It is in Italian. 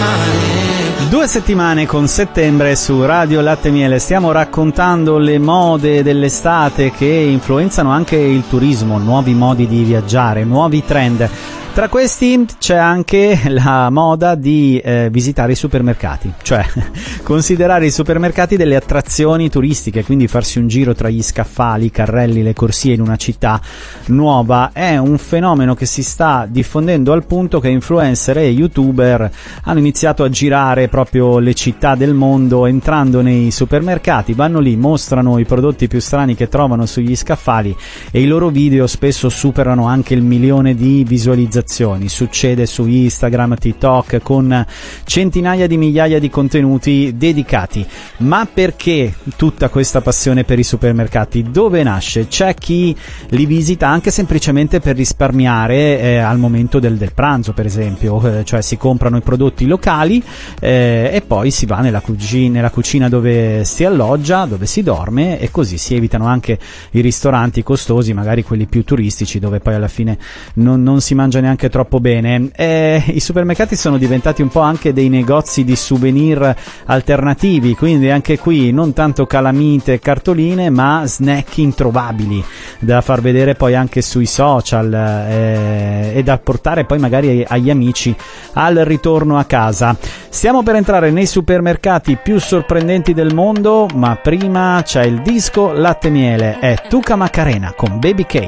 2 settimane con Settembre su Radio Latte Miele. Stiamo raccontando le mode dell'estate che influenzano anche il turismo, nuovi modi di viaggiare, nuovi trend. Tra questi c'è anche la moda di visitare i supermercati, cioè considerare i supermercati delle attrazioni turistiche, quindi farsi un giro tra gli scaffali, i carrelli, le corsie in una città nuova. È un fenomeno che si sta diffondendo al punto che influencer e youtuber hanno iniziato a girare proprio le città del mondo, entrando nei supermercati, vanno lì, mostrano i prodotti più strani che trovano sugli scaffali e i loro video spesso superano anche il 1 milione di visualizzazioni. Succede su Instagram, TikTok, con centinaia di migliaia di contenuti dedicati. Ma perché tutta questa passione per i supermercati? Dove nasce? C'è chi li visita anche semplicemente per risparmiare al momento del pranzo, per esempio, cioè si comprano i prodotti locali e poi si va nella cucina dove si alloggia, dove si dorme, e così si evitano anche i ristoranti costosi, magari quelli più turistici, dove poi alla fine non si mangia neanche troppo bene. I supermercati sono diventati un po' anche dei negozi di souvenir alternativi, quindi anche qui non tanto calamite e cartoline, ma snack introvabili da far vedere poi anche sui social e da portare poi magari agli amici al ritorno a casa. Stiamo per entrare nei supermercati più sorprendenti del mondo, ma prima c'è il disco Latte Miele, è Tuca Macarena con Baby K.